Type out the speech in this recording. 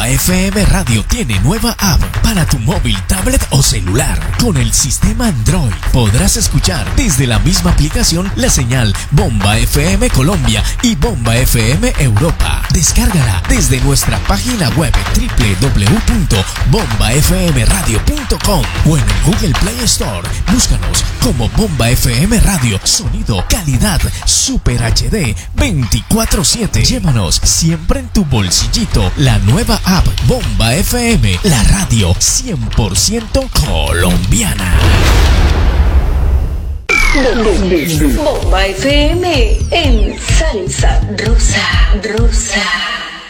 Bomba FM Radio tiene nueva app para tu móvil, tablet o celular. Con el sistema Android podrás escuchar desde la misma aplicación la señal Bomba FM Colombia y Bomba FM Europa. Descárgala desde nuestra página web www.bombafmradio.com o en el Google Play Store. Búscanos como Bomba FM Radio. Sonido, calidad, Super HD 24/7. Llévanos siempre en tu bolsillito la nueva app Bomba FM, la radio 100% colombiana. Bomba FM en Salsa Rosa.